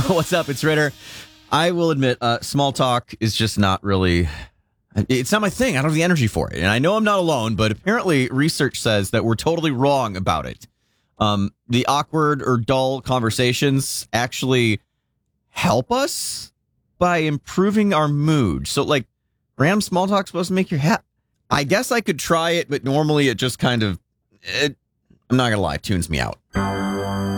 What's up? It's Ritter. I will admit, small talk is just not really. It's not my thing. I don't have the energy for it. And I know I'm not alone, but apparently research says that we're totally wrong about it. The awkward or dull conversations actually help us by improving our mood. So, like, random small talk supposed to make you happy. I guess I could try it, but normally it just kind of, I'm not going to lie, tunes me out.